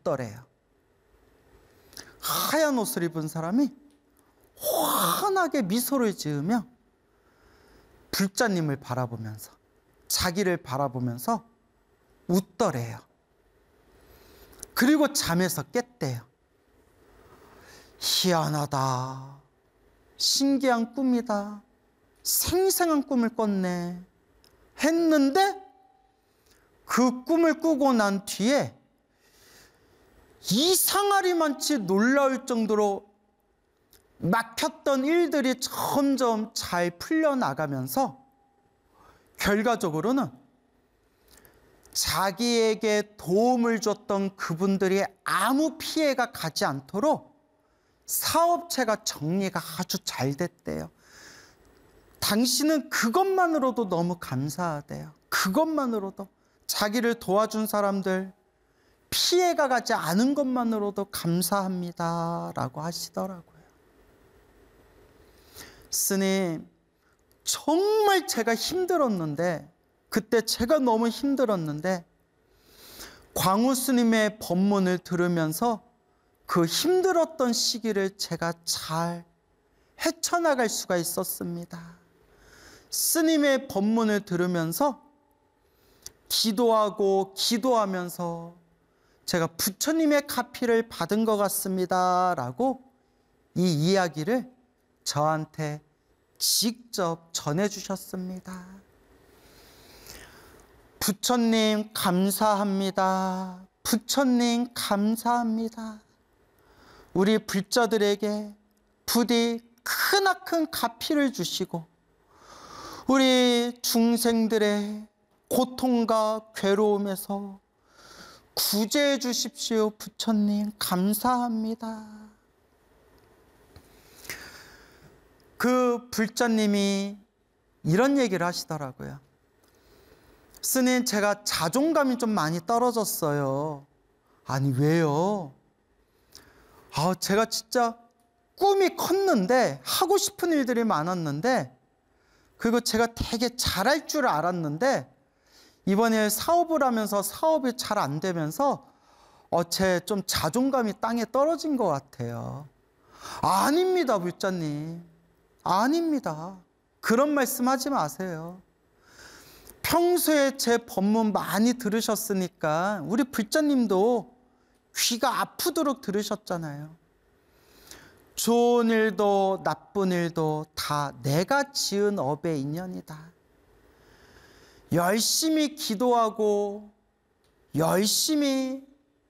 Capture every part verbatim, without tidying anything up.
웃더래요. 하얀 옷을 입은 사람이 환하게 미소를 지으며 불자님을 바라보면서, 자기를 바라보면서 웃더래요. 그리고 잠에서 깼대요. 희한하다. 신기한 꿈이다. 생생한 꿈을 꿨네. 했는데 그 꿈을 꾸고 난 뒤에 이상하리만치 놀라울 정도로 막혔던 일들이 점점 잘 풀려나가면서 결과적으로는 자기에게 도움을 줬던 그분들이 아무 피해가 가지 않도록 사업체가 정리가 아주 잘 됐대요. 당신은 그것만으로도 너무 감사하대요. 그것만으로도 자기를 도와준 사람들 피해가 가지 않은 것만으로도 감사합니다 라고 하시더라고요. 스님, 정말 제가 힘들었는데, 그때 제가 너무 힘들었는데 광우 스님의 법문을 들으면서 그 힘들었던 시기를 제가 잘 헤쳐나갈 수가 있었습니다. 스님의 법문을 들으면서 기도하고 기도하면서 제가 부처님의 가피를 받은 것 같습니다 라고 이 이야기를 저한테 직접 전해주셨습니다. 부처님 감사합니다. 부처님 감사합니다. 우리 불자들에게 부디 크나큰 가피를 주시고 우리 중생들의 고통과 괴로움에서 구제해 주십시오. 부처님 감사합니다. 그 불자님이 이런 얘기를 하시더라고요. 스님, 제가 자존감이 좀 많이 떨어졌어요. 아니, 왜요? 아, 제가 진짜 꿈이 컸는데, 하고 싶은 일들이 많았는데, 그리고 제가 되게 잘할 줄 알았는데, 이번에 사업을 하면서 사업이 잘 안 되면서 어, 제 좀 자존감이 땅에 떨어진 것 같아요. 아닙니다, 불자님. 아닙니다. 그런 말씀 하지 마세요. 평소에 제 법문 많이 들으셨으니까 우리 불자님도 귀가 아프도록 들으셨잖아요. 좋은 일도 나쁜 일도 다 내가 지은 업의 인연이다. 열심히 기도하고 열심히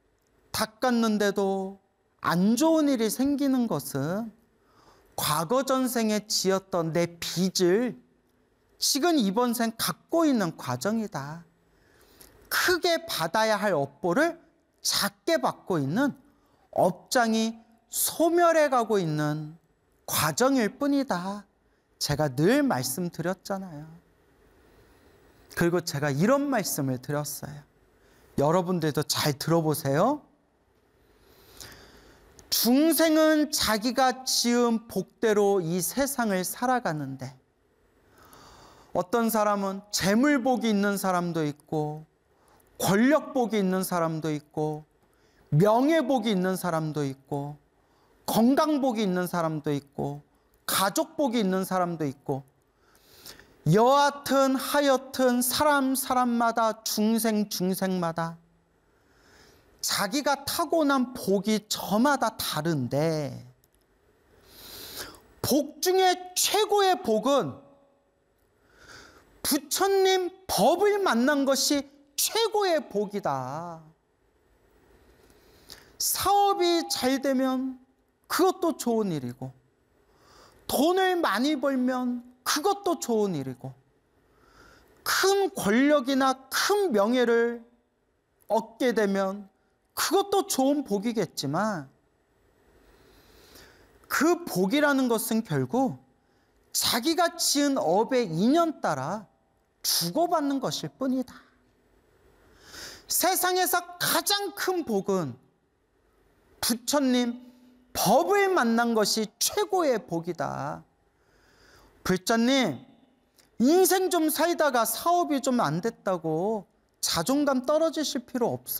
닦았는데도 안 좋은 일이 생기는 것은 과거 전생에 지었던 내 빚을 지금 이번 생 갖고 있는 과정이다. 크게 받아야 할 업보를 작게 받고 있는 업장이 소멸해 가고 있는 과정일 뿐이다. 제가 늘 말씀드렸잖아요. 그리고 제가 이런 말씀을 드렸어요. 여러분들도 잘 들어보세요. 중생은 자기가 지은 복대로 이 세상을 살아가는데 어떤 사람은 재물복이 있는 사람도 있고 권력복이 있는 사람도 있고 명예복이 있는 사람도 있고 건강복이 있는 사람도 있고 가족복이 있는 사람도 있고 여하튼 하여튼 사람 사람마다 중생 중생마다 자기가 타고난 복이 저마다 다른데 복 중에 최고의 복은 부처님 법을 만난 것이 최고의 복이다. 사업이 잘 되면 그것도 좋은 일이고 돈을 많이 벌면 그것도 좋은 일이고 큰 권력이나 큰 명예를 얻게 되면 그것도 좋은 복이겠지만 그 복이라는 것은 결국 자기가 지은 업의 인연 따라 주고받는 것일 뿐이다. 세상에서 가장 큰 복은 부처님 법을 만난 것이 최고의 복이다. 불자님, 인생 좀 살다가 사업이 좀 안 됐다고 자존감 떨어지실 필요 없어요.